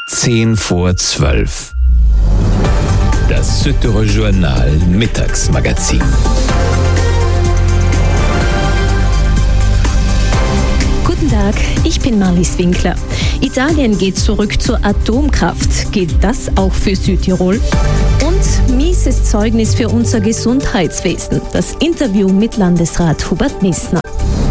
10:10. Das Süddeutsche Journal Mittagsmagazin. Guten Tag, ich bin Marlies Winkler. Italien geht zurück zur Atomkraft. Gilt das auch für Südtirol? Und mieses Zeugnis für unser Gesundheitswesen. Das Interview mit Landesrat Hubert Missner.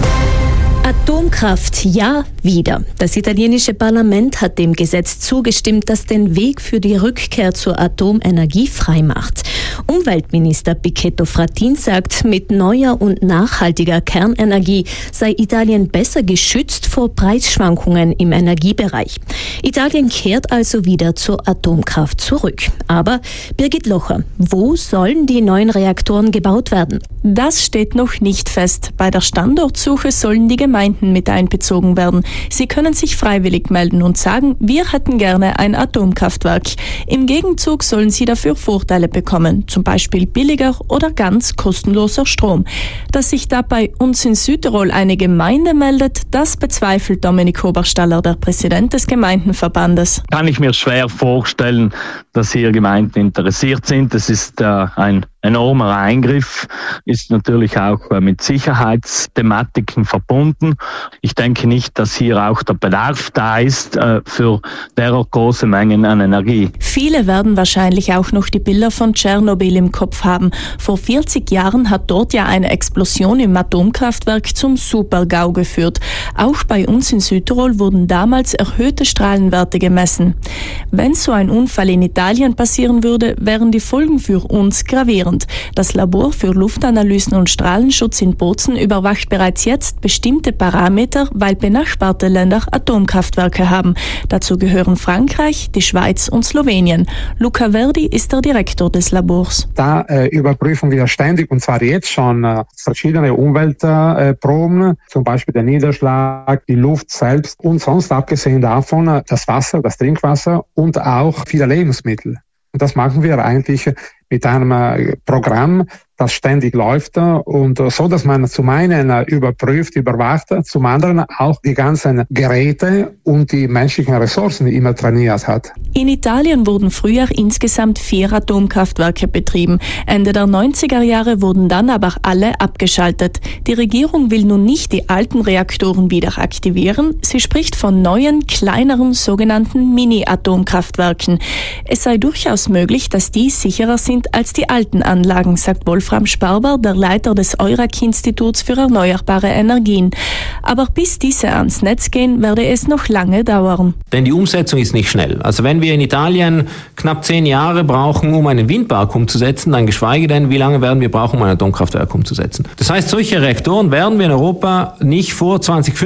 Atomkraft, ja, wieder. Das italienische Parlament hat dem Gesetz zugestimmt, das den Weg für die Rückkehr zur Atomenergie freimacht. Umweltminister Pichetto Fratin sagt, mit neuer und nachhaltiger Kernenergie sei Italien besser geschützt vor Preisschwankungen im Energiebereich. Italien kehrt also wieder zur Atomkraft zurück. Aber Birgit Locher, wo sollen die neuen Reaktoren gebaut werden? Das steht noch nicht fest. Bei der Standortsuche sollen die Gemeinden mit einbezogen werden. Sie können sich freiwillig melden und sagen, wir hätten gerne ein Atomkraftwerk. Im Gegenzug sollen sie dafür Vorteile bekommen, zum Beispiel billiger oder ganz kostenloser Strom. Dass sich da bei uns in Südtirol eine Gemeinde meldet, das bezweifelt Dominik Oberstaller, der Präsident des Gemeindenverbandes. Kann ich mir schwer vorstellen, dass hier Gemeinden interessiert sind. Das ist ein enormer Eingriff, ist natürlich auch mit Sicherheitsthematiken verbunden. Ich denke nicht, dass hier auch der Bedarf da ist für derart große Mengen an Energie. Viele werden wahrscheinlich auch noch die Bilder von Tschernobyl im Kopf haben. Vor 40 Jahren hat dort ja eine Explosion im Atomkraftwerk zum Super-GAU geführt. Auch bei uns in Südtirol wurden damals erhöhte Strahlenwerte gemessen. Wenn so ein Unfall in Italien passieren würde, wären die Folgen für uns gravierend. Das Labor für Luftanalysen und Strahlenschutz in Bozen überwacht bereits jetzt bestimmte Parameter, weil benachbarte Länder Atomkraftwerke haben. Dazu gehören Frankreich, die Schweiz und Slowenien. Luca Verdi ist der Direktor des Labors. Da überprüfen wir ständig, und zwar jetzt schon, verschiedene Umweltproben, zum Beispiel der Niederschlag, die Luft selbst und sonst abgesehen davon das Wasser, das Trinkwasser und auch viele Lebensmittel. Und das machen wir eigentlich mit einem Programm, das ständig läuft und so, dass man zum einen überprüft, überwacht, zum anderen auch die ganzen Geräte und die menschlichen Ressourcen immer trainiert hat. In Italien wurden früher insgesamt 4 Atomkraftwerke betrieben. Ende der 90er Jahre wurden dann aber alle abgeschaltet. Die Regierung will nun nicht die alten Reaktoren wieder aktivieren. Sie spricht von neuen, kleineren, sogenannten Mini-Atomkraftwerken. Es sei durchaus möglich, dass die sicherer sind als die alten Anlagen, sagt Wolfram Sparber, der Leiter des EURAC-Instituts für erneuerbare Energien. Aber bis diese ans Netz gehen, werde es noch lange dauern. Denn die Umsetzung ist nicht schnell. Also wenn wir in Italien knapp 10 Jahre brauchen, um einen Windpark umzusetzen, dann geschweige denn, wie lange werden wir brauchen, um ein Atomkraftwerk umzusetzen. Das heißt, solche Reaktoren werden wir in Europa nicht vor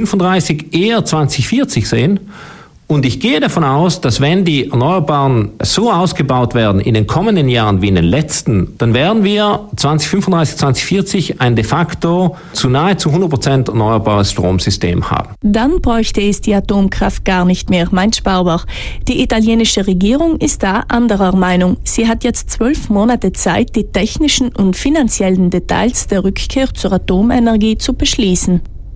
2035, eher 2040 sehen. Und ich gehe davon aus, dass wenn die Erneuerbaren so ausgebaut werden in den kommenden Jahren wie in den letzten, dann werden wir 2035, 2040 ein de facto zu nahezu 100% erneuerbares Stromsystem haben. Dann bräuchte es die Atomkraft gar nicht mehr, meint Sparbach. Die italienische Regierung ist da anderer Meinung. Sie hat jetzt 12 Monate Zeit, die technischen und finanziellen Details der Rückkehr zur Atomenergie zu beschließen.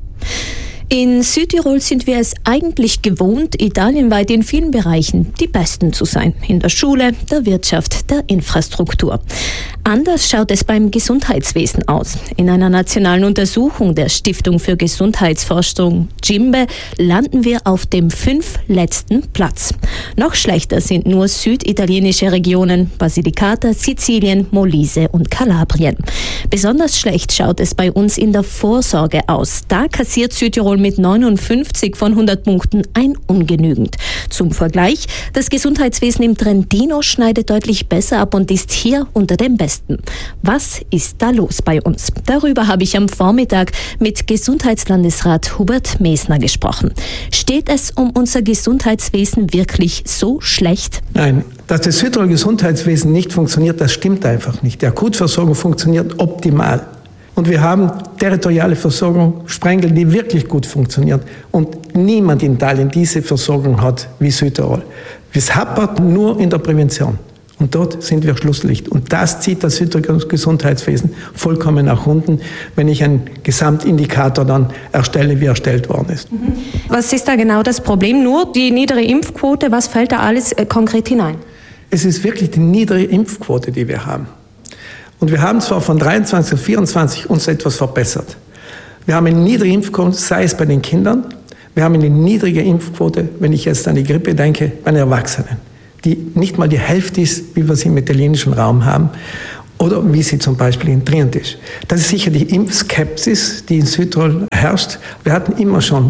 In Südtirol sind wir es eigentlich gewohnt, italienweit in vielen Bereichen die Besten zu sein. In der Schule, der Wirtschaft, der Infrastruktur. Anders schaut es beim Gesundheitswesen aus. In einer nationalen Untersuchung der Stiftung für Gesundheitsforschung GIMBE landen wir auf dem 5. letzten Platz. Noch schlechter sind nur süditalienische Regionen, Basilicata, Sizilien, Molise und Kalabrien. Besonders schlecht schaut es bei uns in der Vorsorge aus. Da kassiert Südtirol mit 59 von 100 Punkten ein ungenügend. Zum Vergleich, das Gesundheitswesen im Trentino schneidet deutlich besser ab und ist hier unter den Besten. Was ist da los bei uns? Darüber habe ich am Vormittag mit Gesundheitslandesrat Hubert Missner gesprochen. Steht es um unser Gesundheitswesen wirklich so schlecht? Nein, dass das Südtiroler Gesundheitswesen nicht funktioniert, das stimmt einfach nicht. Die Akutversorgung funktioniert optimal. Und wir haben territoriale Versorgung, Sprengel, die wirklich gut funktioniert. Und niemand in Italien diese Versorgung hat wie Südtirol. Es hapert nur in der Prävention. Und dort sind wir Schlusslicht. Und das zieht das Südtiroler Gesundheitswesen vollkommen nach unten, wenn ich einen Gesamtindikator dann erstelle, wie erstellt worden ist. Was ist da genau das Problem? Nur die niedere Impfquote? Was fällt da alles konkret hinein? Es ist wirklich die niedere Impfquote, die wir haben. Und wir haben zwar von 23 auf 24 uns etwas verbessert. Wir haben eine niedrige Impfquote, sei es bei den Kindern. Wir haben eine niedrige Impfquote, wenn ich jetzt an die Grippe denke, bei den Erwachsenen, die nicht mal die Hälfte ist, wie wir sie im italienischen Raum haben oder wie sie zum Beispiel in Trient ist. Das ist sicher die Impfskepsis, die in Südtirol herrscht. Wir hatten immer schon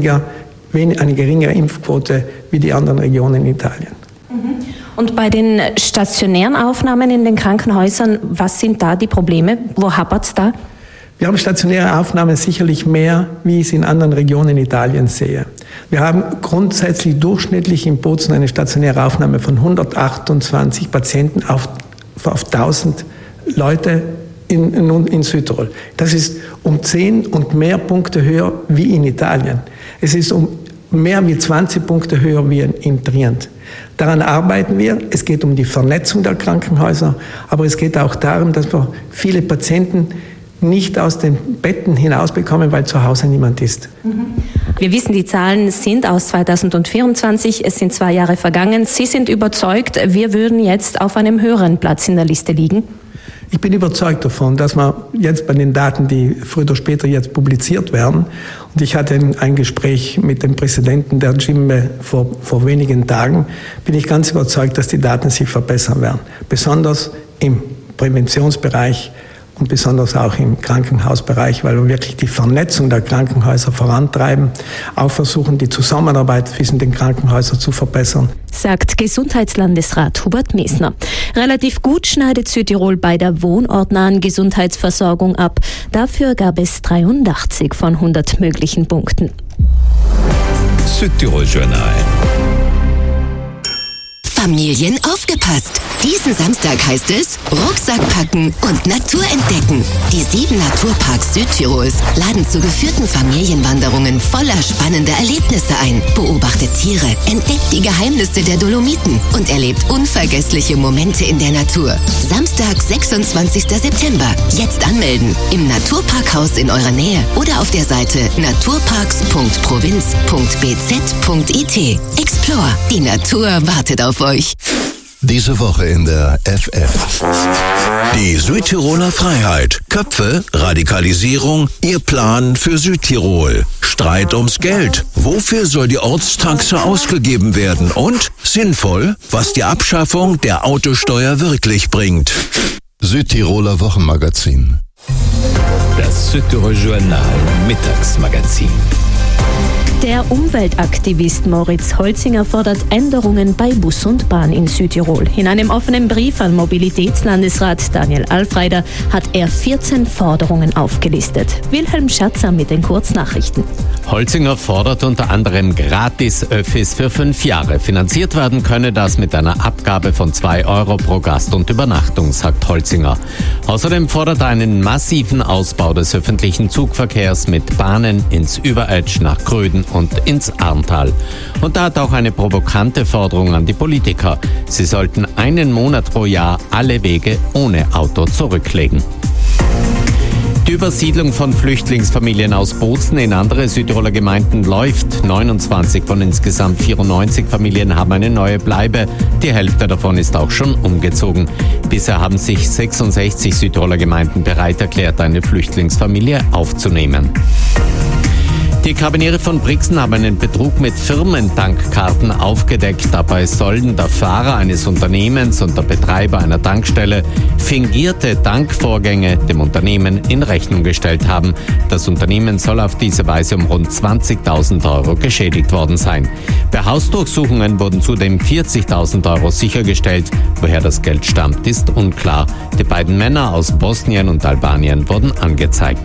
eine geringere Impfquote wie die anderen Regionen in Italien. Und bei den stationären Aufnahmen in den Krankenhäusern, was sind da die Probleme? Wo hapert es da? Wir haben stationäre Aufnahmen sicherlich mehr, wie ich es in anderen Regionen Italiens sehe. Wir haben grundsätzlich durchschnittlich in Bozen eine stationäre Aufnahme von 128 Patienten auf 1000 Leute in Südtirol. Das ist um 10 und mehr Punkte höher wie in Italien. Es ist um mehr wie 20 Punkte höher wie in Trient. Daran arbeiten wir. Es geht um die Vernetzung der Krankenhäuser, aber es geht auch darum, dass wir viele Patienten nicht aus den Betten hinausbekommen, weil zu Hause niemand ist. Wir wissen, die Zahlen sind aus 2024, es sind 2 Jahre vergangen. Sie sind überzeugt, wir würden jetzt auf einem höheren Platz in der Liste liegen? Ich bin überzeugt davon, dass man jetzt bei den Daten, die früher oder später jetzt publiziert werden, und ich hatte ein Gespräch mit dem Präsidenten der GIMBE vor wenigen Tagen, bin ich ganz überzeugt, dass die Daten sich verbessern werden. Besonders im Präventionsbereich und besonders auch im Krankenhausbereich, weil wir wirklich die Vernetzung der Krankenhäuser vorantreiben, auch versuchen, die Zusammenarbeit zwischen den Krankenhäusern zu verbessern. Sagt Gesundheitslandesrat Hubert Mesner. Relativ gut schneidet Südtirol bei der wohnortnahen Gesundheitsversorgung ab. Dafür gab es 83 von 100 möglichen Punkten. Südtirol Journal. Familien aufgepasst! Diesen Samstag heißt es Rucksack packen und Natur entdecken. Die 7 Naturparks Südtirols laden zu geführten Familienwanderungen voller spannender Erlebnisse ein. Beobachtet Tiere, entdeckt die Geheimnisse der Dolomiten und erlebt unvergessliche Momente in der Natur. Samstag, 26. September. Jetzt anmelden. Im Naturparkhaus in eurer Nähe oder auf der Seite naturparks.provinz.bz.it. Explore. Die Natur wartet auf euch. Diese Woche in der FF. Die Südtiroler Freiheit. Köpfe, Radikalisierung, ihr Plan für Südtirol. Streit ums Geld. Wofür soll die Ortstaxe ausgegeben werden? Und sinnvoll, was die Abschaffung der Autosteuer wirklich bringt. Südtiroler Wochenmagazin. Das Südtirol Journal Mittagsmagazin. Der Umweltaktivist Moritz Holzinger fordert Änderungen bei Bus und Bahn in Südtirol. In einem offenen Brief an Mobilitätslandesrat Daniel Alfreider hat er 14 Forderungen aufgelistet. Wilhelm Schatzer mit den Kurznachrichten. Holzinger fordert unter anderem Gratis-Öffis für 5 Jahre. Finanziert werden könne das mit einer Abgabe von 2 Euro pro Gast und Übernachtung, sagt Holzinger. Außerdem fordert er einen massiven Ausbau des öffentlichen Zugverkehrs mit Bahnen ins Überetsch nach Gröden und ins Arntal. Und da hat auch eine provokante Forderung an die Politiker. Sie sollten 1 Monat pro Jahr alle Wege ohne Auto zurücklegen. Die Übersiedlung von Flüchtlingsfamilien aus Bozen in andere Südtiroler Gemeinden läuft. 29 von insgesamt 94 Familien haben eine neue Bleibe. Die Hälfte davon ist auch schon umgezogen. Bisher haben sich 66 Südtiroler Gemeinden bereit erklärt, eine Flüchtlingsfamilie aufzunehmen. Die Karabiniere von Brixen haben einen Betrug mit Firmentankkarten aufgedeckt. Dabei sollen der Fahrer eines Unternehmens und der Betreiber einer Tankstelle fingierte Tankvorgänge dem Unternehmen in Rechnung gestellt haben. Das Unternehmen soll auf diese Weise um rund 20.000 Euro geschädigt worden sein. Bei Hausdurchsuchungen wurden zudem 40.000 Euro sichergestellt. Woher das Geld stammt, ist unklar. Die beiden Männer aus Bosnien und Albanien wurden angezeigt.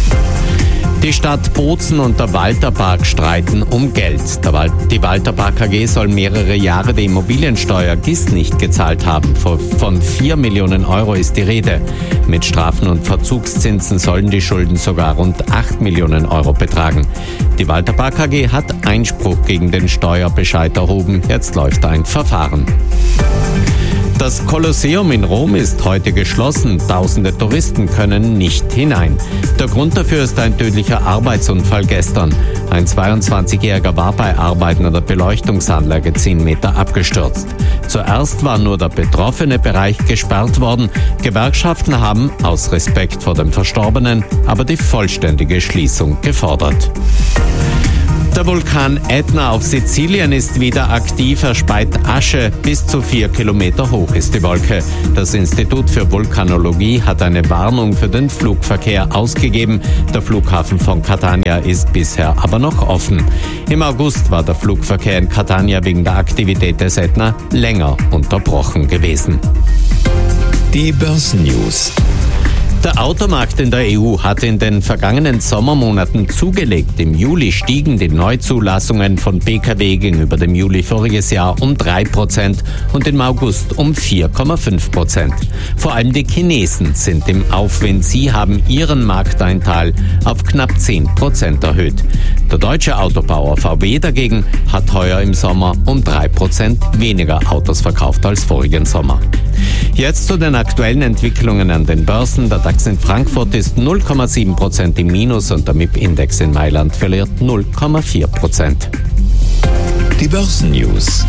Die Stadt Bozen und der Walterpark streiten um Geld. Die Walterpark AG soll mehrere Jahre die Immobiliensteuer GIS nicht gezahlt haben. Von 4 Millionen Euro ist die Rede. Mit Strafen und Verzugszinsen sollen die Schulden sogar rund 8 Millionen Euro betragen. Die Walterpark AG hat Einspruch gegen den Steuerbescheid erhoben. Jetzt läuft ein Verfahren. Das Kolosseum in Rom ist heute geschlossen. Tausende Touristen können nicht hinein. Der Grund dafür ist ein tödlicher Arbeitsunfall gestern. Ein 22-Jähriger war bei Arbeiten an der Beleuchtungsanlage 10 Meter abgestürzt. Zuerst war nur der betroffene Bereich gesperrt worden. Gewerkschaften haben aus Respekt vor dem Verstorbenen aber die vollständige Schließung gefordert. Der Vulkan Ätna auf Sizilien ist wieder aktiv, er speit Asche. Bis zu 4 Kilometer hoch ist die Wolke. Das Institut für Vulkanologie hat eine Warnung für den Flugverkehr ausgegeben. Der Flughafen von Catania ist bisher aber noch offen. Im August war der Flugverkehr in Catania wegen der Aktivität des Ätna länger unterbrochen gewesen. Die Börsennews. Der Automarkt in der EU hat in den vergangenen Sommermonaten zugelegt. Im Juli stiegen die Neuzulassungen von Pkw gegenüber dem Juli voriges Jahr um 3% und im August um 4,5%. Vor allem die Chinesen sind im Aufwind. Sie haben ihren Markteinteil auf knapp 10% erhöht. Der deutsche Autobauer VW dagegen hat heuer im Sommer um 3% weniger Autos verkauft als vorigen Sommer. Jetzt zu den aktuellen Entwicklungen an den Börsen. Der DAX in Frankfurt ist 0,7% im Minus und der MIP-Index in Mailand verliert 0,4%. Die Börsennews.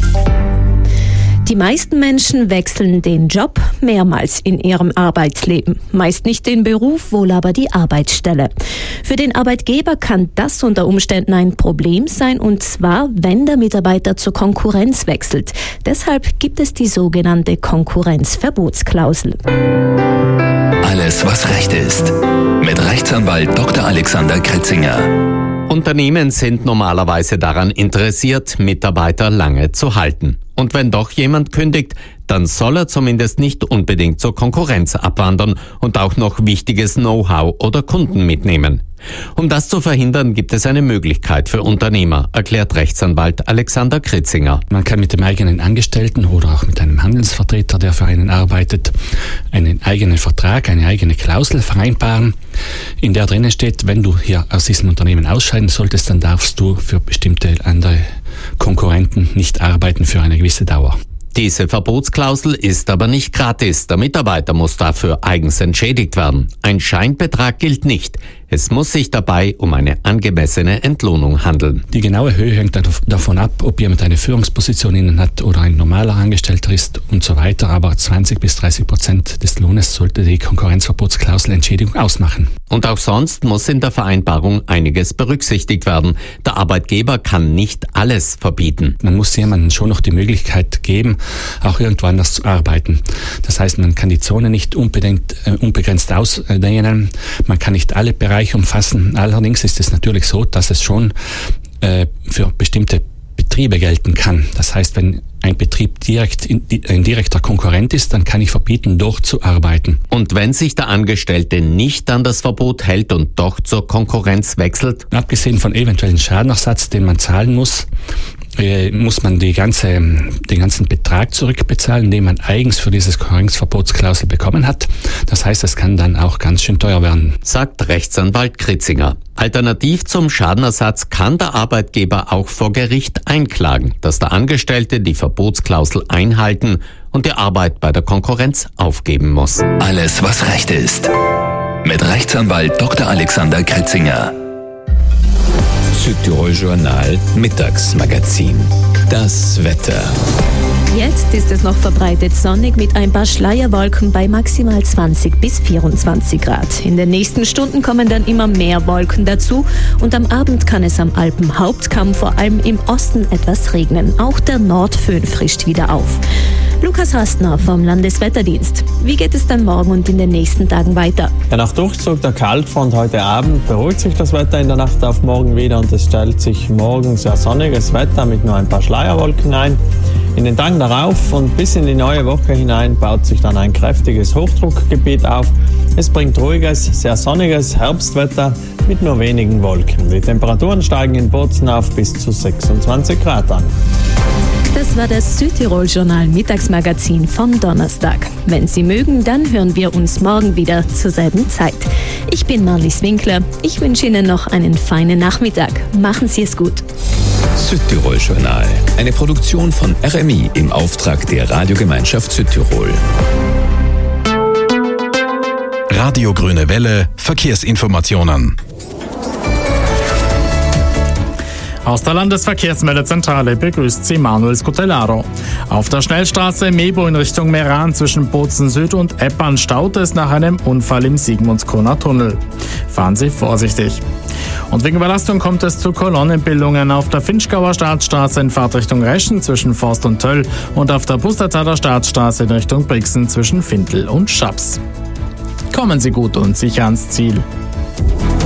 Die meisten Menschen wechseln den Job mehrmals in ihrem Arbeitsleben. Meist nicht den Beruf, wohl aber die Arbeitsstelle. Für den Arbeitgeber kann das unter Umständen ein Problem sein, und zwar, wenn der Mitarbeiter zur Konkurrenz wechselt. Deshalb gibt es die sogenannte Konkurrenzverbotsklausel. Alles, was Recht ist. Mit Rechtsanwalt Dr. Alexander Kritzinger. Unternehmen sind normalerweise daran interessiert, Mitarbeiter lange zu halten. Und wenn doch jemand kündigt, dann soll er zumindest nicht unbedingt zur Konkurrenz abwandern und auch noch wichtiges Know-how oder Kunden mitnehmen. Um das zu verhindern, gibt es eine Möglichkeit für Unternehmer, erklärt Rechtsanwalt Alexander Kritzinger. Man kann mit dem eigenen Angestellten oder auch mit einem Handelsvertreter, der für einen arbeitet, einen eigenen Vertrag, eine eigene Klausel vereinbaren, in der drinnen steht, wenn du hier aus diesem Unternehmen ausscheiden solltest, dann darfst du für bestimmte andere Konkurrenten nicht arbeiten für eine gewisse Dauer. Diese Verbotsklausel ist aber nicht gratis. Der Mitarbeiter muss dafür eigens entschädigt werden. Ein Scheinbetrag gilt nicht. Es muss sich dabei um eine angemessene Entlohnung handeln. Die genaue Höhe hängt davon ab, ob jemand eine Führungsposition inne hat oder ein normaler Angestellter ist und so weiter. Aber 20-30% des Lohnes sollte die Konkurrenzverbotsklausel Entschädigung ausmachen. Und auch sonst muss in der Vereinbarung einiges berücksichtigt werden. Der Arbeitgeber kann nicht alles verbieten. Man muss jemandem schon noch die Möglichkeit geben, auch irgendwo anders zu arbeiten. Das heißt, man kann die Zone nicht unbegrenzt ausdehnen. Man kann nicht alle Bereiche umfassen. Allerdings ist es natürlich so, dass es schon für bestimmte Betriebe gelten kann. Das heißt, wenn ein Betrieb ein direkter Konkurrent ist, dann kann ich verbieten, dort zu arbeiten. Und wenn sich der Angestellte nicht an das Verbot hält und doch zur Konkurrenz wechselt? Abgesehen von eventuellen Schadenersatz, den man zahlen muss man den ganzen Betrag zurückbezahlen, den man eigens für dieses Konkurrenzverbotsklausel bekommen hat. Das heißt, es kann dann auch ganz schön teuer werden. Sagt Rechtsanwalt Kritzinger. Alternativ zum Schadenersatz kann der Arbeitgeber auch vor Gericht einklagen, dass der Angestellte die Verbotsklausel einhalten und die Arbeit bei der Konkurrenz aufgeben muss. Alles, was Recht ist. Mit Rechtsanwalt Dr. Alexander Kritzinger. Südtirol Journal Mittagsmagazin. Das Wetter. Jetzt ist es noch verbreitet sonnig mit ein paar Schleierwolken bei maximal 20 bis 24 Grad. In den nächsten Stunden kommen dann immer mehr Wolken dazu und am Abend kann es am Alpenhauptkamm vor allem im Osten etwas regnen. Auch der Nordföhn frischt wieder auf. Lukas Rastner vom Landeswetterdienst. Wie geht es dann morgen und in den nächsten Tagen weiter? Ja, nach Durchzug der Kaltfront heute Abend beruhigt sich das Wetter in der Nacht auf morgen wieder und es stellt sich morgen sehr sonniges Wetter mit nur ein paar Schleierwolken ein. In den Tagen darauf und bis in die neue Woche hinein baut sich dann ein kräftiges Hochdruckgebiet auf. Es bringt ruhiges, sehr sonniges Herbstwetter mit nur wenigen Wolken. Die Temperaturen steigen in Bozen auf bis zu 26 Grad an. Das war das Südtirol-Journal Mittagsmagazin vom Donnerstag. Wenn Sie mögen, dann hören wir uns morgen wieder zur selben Zeit. Ich bin Marlies Winkler. Ich wünsche Ihnen noch einen feinen Nachmittag. Machen Sie es gut. Südtirol-Journal. Eine Produktion von RMI im Auftrag der Radiogemeinschaft Südtirol. Radio Grüne Welle, Verkehrsinformationen. Aus der Landesverkehrsmeldezentrale begrüßt Sie Manuel Scutellaro. Auf der Schnellstraße Mebo in Richtung Meran zwischen Bozen Süd und Eppern staut es nach einem Unfall im Sigmundskroner Tunnel. Fahren Sie vorsichtig. Und wegen Überlastung kommt es zu Kolonnenbildungen auf der Finchgauer Staatsstraße in Fahrtrichtung Reschen zwischen Forst und Töll und auf der Pustertaler Staatsstraße in Richtung Brixen zwischen Findl und Schaps. Kommen Sie gut und sicher ans Ziel.